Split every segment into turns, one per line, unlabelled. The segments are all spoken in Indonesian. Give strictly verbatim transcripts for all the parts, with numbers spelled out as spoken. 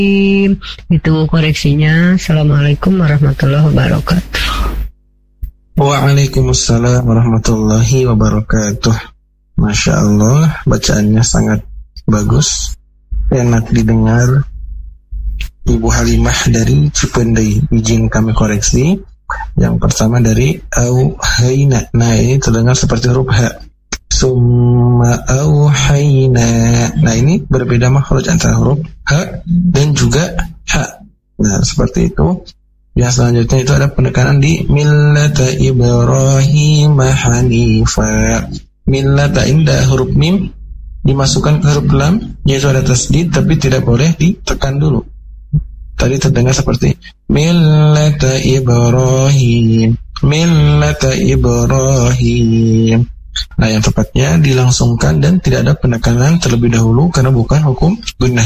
Itu koreksinya. Assalamualaikum warahmatullahi wabarakatuh.
Waalaikumsalam warahmatullahi wabarakatuh. Masya Allah, bacaannya sangat bagus, enak didengar. Ibu Halimah dari Cipendei, izin kami koreksi. Yang pertama dari auhayna. Nah, ini terdengar seperti huruf H. Summa auhayna. Nah, ini berbeda makhraj antara huruf H dan juga H. Nah, seperti itu. Yang selanjutnya itu ada penekanan di millata Ibrahim hanifa. Millata, indah huruf mim dimasukkan ke huruf lam, yaitu ada tasdid, tapi tidak boleh ditekan dulu. Tadi terdengar seperti millata Ibrahim, millata Ibrahim. Nah, yang tepatnya dilangsungkan dan tidak ada penekanan terlebih dahulu karena bukan hukum gunnah.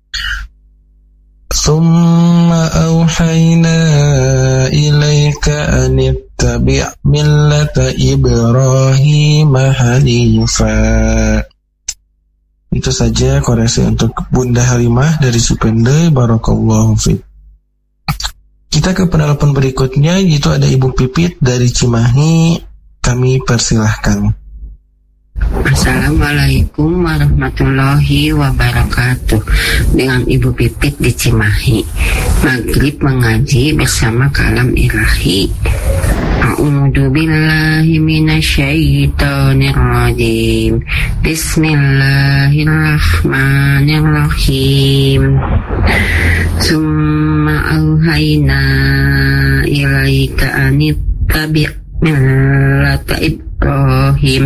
Summa auhayna ilaika anittabi' millata Ibrahim hanifa. Itu saja koreksi untuk Bunda Halimah dari Supende. Barakallahu fiik. Kita ke penelpon berikutnya, yaitu ada Ibu Pipit dari Cimahi. Kami persilahkan.
Assalamualaikum warahmatullahi wabarakatuh. Dengan Ibu Pipit di Cimahi. Maghrib mengaji bersama kalam ilahi. A'udzu billahi minasyaitonir rajim. Bismillahirrahmanirrahim. Summa auhayna ilaika anittabi' millata Ibrahim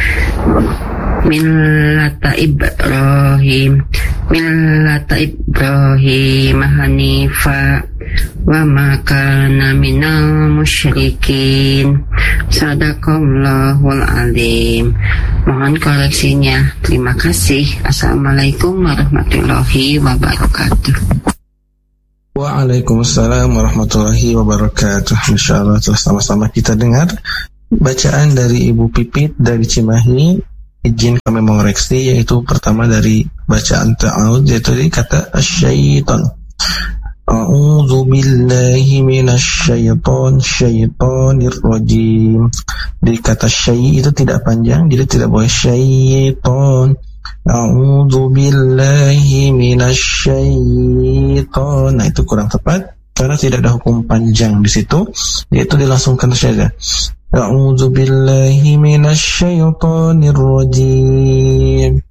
millata Ibrahim millata Ibrahim hanifa wa ma kana minal musyrikin. Sadaqallahul azim. Mohon koreksinya. Terima kasih. Assalamualaikum warahmatullahi wabarakatuh.
Waalaikumsalam warahmatullahi wabarakatuh. Insyaallah telah sama-sama kita dengar bacaan dari Ibu Pipit dari Cimahi. Izin kami mengoreksi, yaitu pertama dari bacaan ta'awud, yaitu dari kata asyaiton. A'udzu billahi minasyaiton syaitonir rajim. Di kata syai itu tidak panjang, jadi tidak boleh syaiton. A'udzu billahi minasyaiton. Nah, itu kurang tepat karena tidak ada hukum panjang di situ, yaitu dilangsungkan saja. A'udzu billahi minasyaitonir rajim.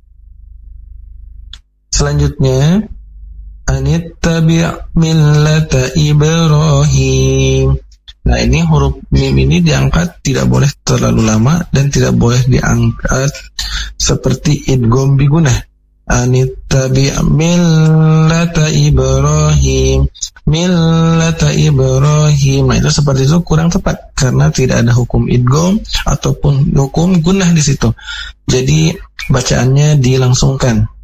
Selanjutnya, anittabi' millata Ibrahim. Nah, ini huruf mim ini diangkat tidak boleh terlalu lama dan tidak boleh diangkat seperti idgham bi gunnah. Anittabi' millata Ibrahim, millata Ibrahim. Nah, itu seperti itu kurang tepat karena tidak ada hukum idgham ataupun hukum gunnah di situ. Jadi bacaannya dilangsungkan.